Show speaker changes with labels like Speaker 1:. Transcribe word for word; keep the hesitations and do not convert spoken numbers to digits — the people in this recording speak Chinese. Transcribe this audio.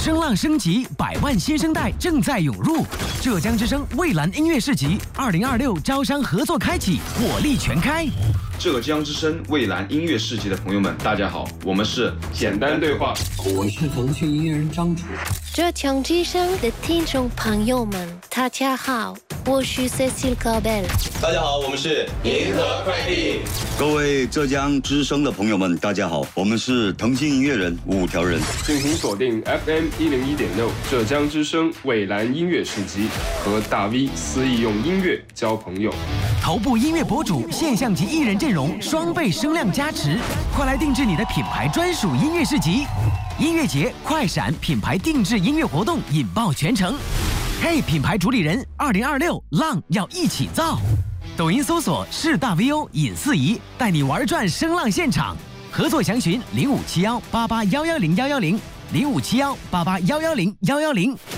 Speaker 1: 声浪升级，百万新生代正在涌入。浙江之声蔚蓝音乐市集二零二六招商合作开启，火力全开。
Speaker 2: 浙江之声蔚蓝音乐市集的朋友们，大家好，我们是简单对话，
Speaker 3: 我是腾讯音乐人张楚。
Speaker 4: 浙江之声的听众朋友们，大家好，我是 Cecile Gabel。
Speaker 5: 大家好，我们是银河快递。
Speaker 6: 各位浙江之声的朋友们，大家好，我们是腾讯音乐人五条人。
Speaker 7: 敬请锁定 F M 一零一点六浙江之声蔚蓝音乐市集，和大 V 肆意用音乐交朋友。
Speaker 1: 头部音乐博主、现象级艺人阵容，双倍声量加持，快来定制你的品牌专属音乐市集。音乐节快闪品牌定制音乐活动引爆全城。嘿，品牌主理人，二零二六浪要一起造。抖音搜索是大 V O 尹四仪，带你玩转声浪现场。合作详询零五七幺八八幺幺零幺幺零零五七幺八八幺幺零幺幺零。